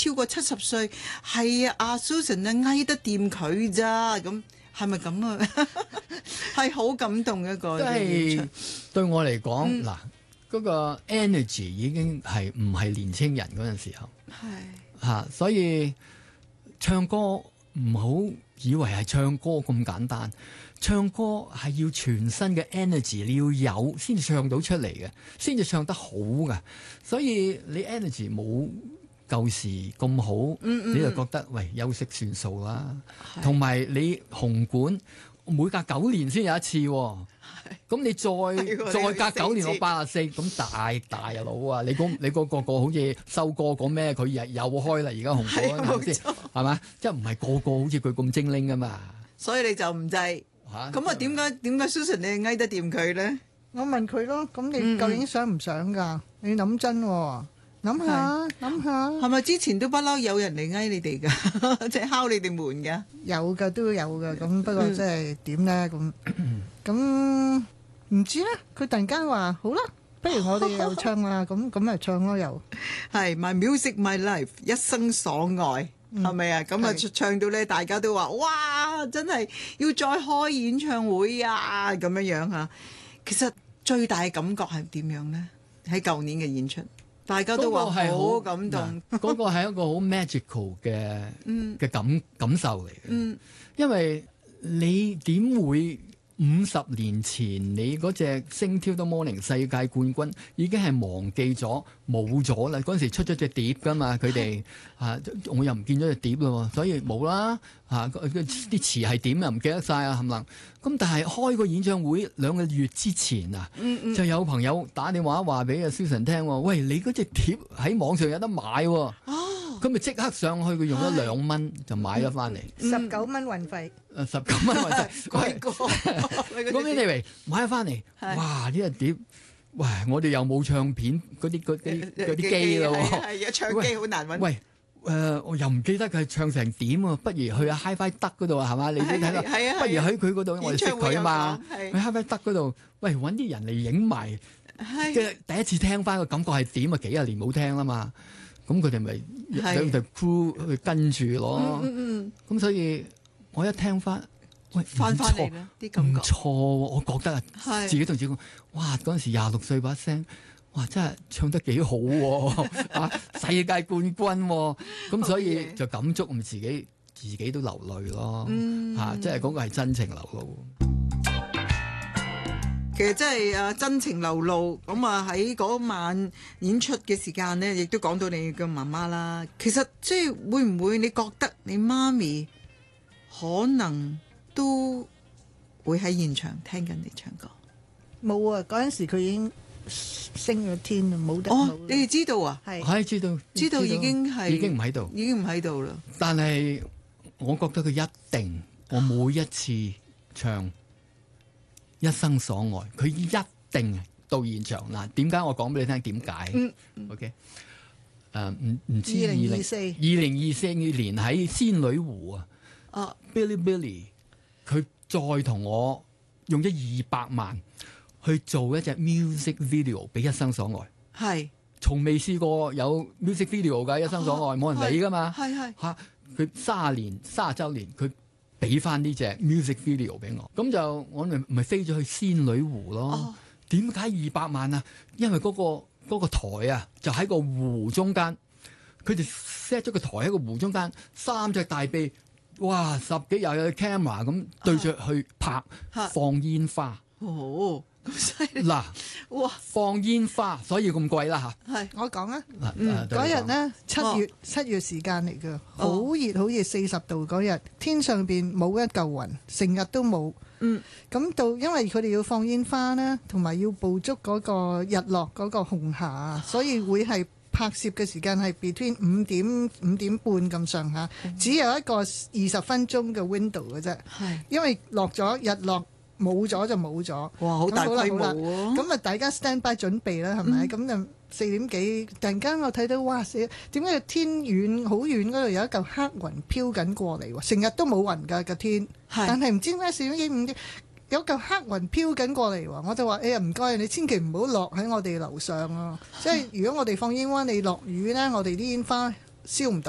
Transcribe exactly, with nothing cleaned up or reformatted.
超過七十歲，係啊，阿 Susan 咧捱得掂佢咋，咁係咪咁啊？係好感動一個即係對我嚟講，嗱、 嗯， 嗰、個 energy 已經係唔係年青人嗰陣時候， 係嚇、所以唱歌唔好以為係唱歌咁簡單，唱歌係要全身嘅 energy 你要有先至唱到出嚟嘅，先至唱得好嘅。所以你 energy 冇舊時咁好， 嗯嗯你就覺得喂休息算數啦。同埋你紅館每隔九年先有一次喎。咁你再再隔九年，我八十四，咁大大佬啊！你講你個個個好似收歌講咩？佢又又開啦，而家紅館係咪先？係嘛？即係唔係個個好似佢咁精靈噶嘛？ 所以你就唔制嚇。咁啊？點解點解 Susan 你捱得掂佢咧？ 我問佢咯，咁你究竟想唔想㗎？你諗真喎，諗下諗下。 係咪之前都不嬲有人嚟捱你哋㗎？即係敲你哋門㗎？ 有㗎，都有㗎。咁不過即係點咧？咁咁唔知咧。佢突然間話好啦，不如我哋又唱啦。咁咁咪唱咯又。 係 My Music My Life 一生所愛係咪啊？咁啊唱到咧，大家都話哇，真係要再開演唱會啊咁樣樣嚇。其實最大嘅感覺係點樣咧？喺舊年嘅演出，大家都話好感動。 嗰個係一個好 magical 嘅嘅感感受嚟嘅。 嗯， 因為你點會五十年前你嗰隻《Sing Till the Morning》世界冠軍已經係忘記咗冇咗啦？嗰陣時出咗隻碟㗎嘛，佢哋啊，我又唔見咗隻碟咯，所以冇啦嚇。啲詞係點又唔記得晒啊，冚唪唥。咁但係開個演唱會兩個月之前啊， 嗯嗯、 就有朋友打電話話俾阿 Susan 聽喎，喂，你嗰隻碟喺網上有得買喎。佢咪即刻上去，佢用咗兩蚊就買咗翻嚟， 十九蚊運費。 誒十九蚊運費， 貴過。 咁你嚟買咗翻嚟，哇！呢隻碟，哇！我哋又冇唱片嗰啲嗰啲嗰啲機咯喎， 係啊，唱機好難揾。 喂，誒，我又唔記得佢唱成點喎，不如去阿 Hi-Fi 德嗰度係嘛？你都睇到，不如喺佢嗰度，我哋識佢啊嘛。去 Hi-Fi 德嗰度，喂，揾啲人嚟影埋，即係第一次聽翻個感覺係點啊？幾廿年冇聽啦嘛。咁佢哋咪兩隊 crew 去跟住咯，咁所以我一聽翻，喂， 翻翻嚟咧啲感覺唔錯喎，我覺得啊，自己同自己講，哇！嗰陣時廿六歲把聲，哇！真係唱得幾好喎，啊！世界冠軍喎，咁所以就感觸，咁自己自己都流淚咯，嚇！即係嗰個係真情流露。 其實真係誒真情流露，咁啊喺嗰晚演出嘅時間呢，亦都講到你嘅媽媽啦。其實即係會唔會你覺得你媽咪可能都會喺現場聽緊你唱歌？ 冇啊！嗰陣時佢已經升咗天啦，冇得。 哦，你哋知道啊？ 係係知道， 知道已經係已經唔喺度， 已經唔喺度啦。 但係我覺得佢一定，我每一次唱一生所愛，佢一定到現場嗱。點解我講俾你聽？點解？ 嗯 ，OK，誒唔唔知二零二四二零二四年喺仙女湖啊， 啊 Billy Billy 佢再同我用咗二百萬去做一隻 music video 俾一生所愛，係從未試過有 music video 㗎，一生所愛冇人理㗎嘛， 係係嚇佢卅年卅週年佢。俾翻呢隻 music video 俾我，咁就我咪咪飛咗去仙女湖咯。點解二百萬啊？因為嗰、嗰個嗰個台啊，就喺個湖中間，佢哋 set 咗個台喺個湖中間，三隻大臂，哇，十幾廿隻 camera 咁對住去拍、啊、放煙花。 哦，咁犀利嗱， 哇， 放煙花，所以咁貴啦嚇。 係我講啊， 嗯， 嗰日咧七月七月時間嚟㗎，好熱好熱，四十度嗰日，天上邊冇一嚿雲，成日都冇。 嗯， 咁到因為佢哋要放煙花咧，同埋要捕捉嗰個日落嗰個紅霞，所以會係拍攝嘅時間係 between 五點五點半咁上下，只有一個二十分鐘嘅 window 嘅啫。係，因為落咗日落。冇咗就冇咗， 哇！好大規模喎！ 咁啊，大家 stand by 準備啦，係咪？咁、嗯、就四點幾，突然間我睇到，哇！死，點解天遠好遠嗰度有一嚿黑雲飄緊過嚟喎？成日都冇雲㗎個天，但係唔知點解四點幾五點有嚿黑雲飄緊過嚟喎？我就話：哎呀，唔該，你千祈唔好落喺我哋樓上啊！即係如果我哋放煙花，你落雨咧，我哋啲煙花燒唔到